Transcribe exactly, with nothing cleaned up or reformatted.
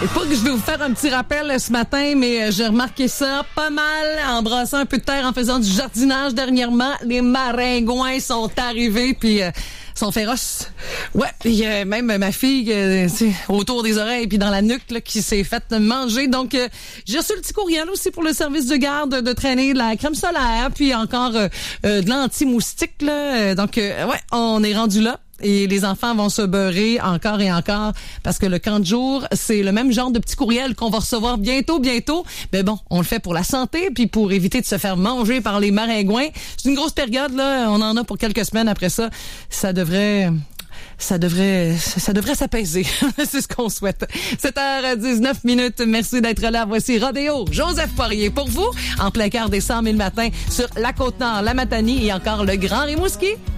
Et pas que je vais vous faire un petit rappel ce matin, mais j'ai remarqué ça pas mal en brassant un peu de terre en faisant du jardinage dernièrement. Les maringouins sont arrivés, puis euh, sont féroces. Ouais, il y a même ma fille euh, autour des oreilles puis dans la nuque là, qui s'est faite manger. Donc, euh, j'ai reçu le petit courriel aussi pour le service de garde de traîner de la crème solaire, puis encore euh, euh, de l'anti-moustique. Là. Donc, euh, ouais, on est rendu là. Et les enfants vont se beurrer encore et encore parce que le camp de jour, c'est le même genre de petit courriel qu'on va recevoir bientôt, bientôt. Mais bon, on le fait pour la santé puis pour éviter de se faire manger par les maringouins. C'est une grosse période, là. On en a pour quelques semaines après ça. Ça devrait... Ça devrait, ça devrait s'apaiser. C'est ce qu'on souhaite. sept heures dix-neuf minutes. Merci d'être là. Voici Rodéo. Joseph Poirier pour vous. En plein cœur des cent mille matins sur la Côte-Nord, la Matanie et encore le Grand Rimouski.